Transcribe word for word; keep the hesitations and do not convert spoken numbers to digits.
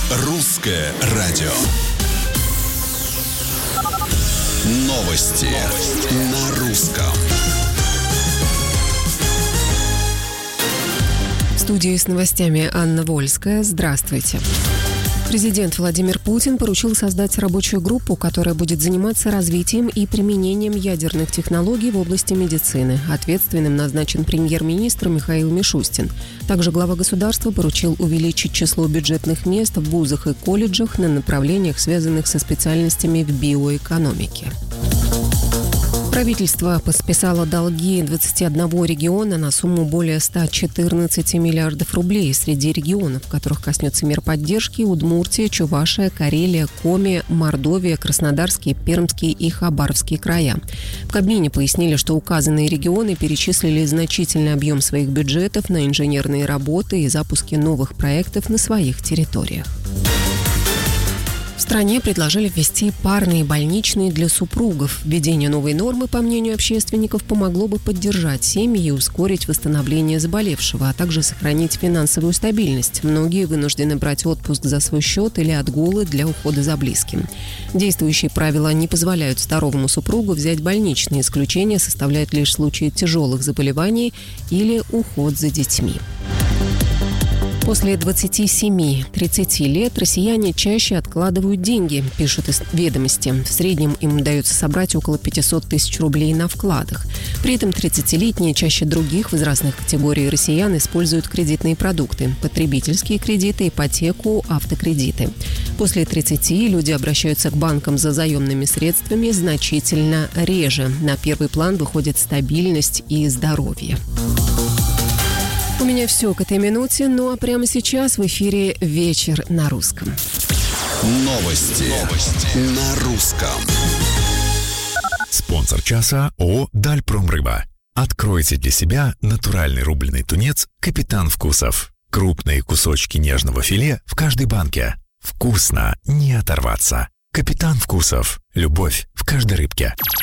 Русское радио. Новости, Новости. На русском. В студии с новостями Анна Вольская. Здравствуйте. Президент Владимир Путин поручил создать рабочую группу, которая будет заниматься развитием и применением ядерных технологий в области медицины. Ответственным назначен премьер-министр Михаил Мишустин. Также глава государства поручил увеличить число бюджетных мест в вузах и колледжах на направлениях, связанных со специальностями в биоэкономике. Правительство подписало долги двадцати одного региона на сумму более ста четырнадцати миллиардов рублей. Среди регионов, которых коснется мер поддержки, Удмуртия, Чувашия, Карелия, Коми, Мордовия, Краснодарский, Пермский и Хабаровский края. В Кабмине пояснили, что указанные регионы перечислили значительный объем своих бюджетов на инженерные работы и запуски новых проектов на своих территориях. В стране предложили ввести парные больничные для супругов. Введение новой нормы, по мнению общественников, помогло бы поддержать семьи и ускорить восстановление заболевшего, а также сохранить финансовую стабильность. Многие вынуждены брать отпуск за свой счет или отгулы для ухода за близким. Действующие правила не позволяют здоровому супругу взять больничные. Исключение составляют лишь случаи тяжелых заболеваний или уход за детьми. После двадцати семи - тридцати лет россияне чаще откладывают деньги, пишут из «Ведомости». В среднем им удается собрать около пятисот тысяч рублей на вкладах. При этом тридцатилетние чаще других возрастных категорий россиян используют кредитные продукты – потребительские кредиты, ипотеку, автокредиты. После тридцати люди обращаются к банкам за заемными средствами значительно реже. На первый план выходит стабильность и здоровье. У меня все к этой минуте, ну а прямо сейчас в эфире «Вечер на русском». Новости, Новости. На русском. Спонсор часа ООО «Дальпромрыба». Откройте для себя натуральный рубленый тунец «Капитан Вкусов». Крупные кусочки нежного филе в каждой банке. Вкусно, не оторваться. «Капитан Вкусов». Любовь в каждой рыбке.